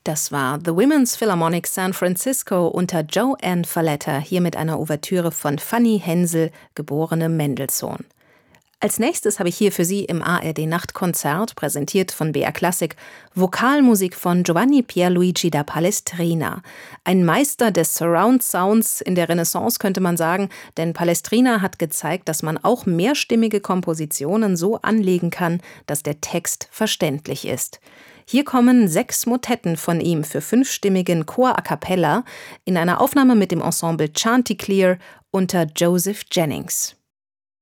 Das war The Women's Philharmonic San Francisco unter Joanne Falletta, hier mit einer Ouvertüre von Fanny Hensel, geborene Mendelssohn. Als nächstes habe ich hier für Sie im ARD-Nachtkonzert, präsentiert von BR Classic, Vokalmusik von Giovanni Pierluigi da Palestrina. Ein Meister des Surround Sounds in der Renaissance, könnte man sagen, denn Palestrina hat gezeigt, dass man auch mehrstimmige Kompositionen so anlegen kann, dass der Text verständlich ist. Hier kommen 6 Motetten von ihm für 5-stimmigen Chor a cappella in einer Aufnahme mit dem Ensemble Chanticleer unter Joseph Jennings.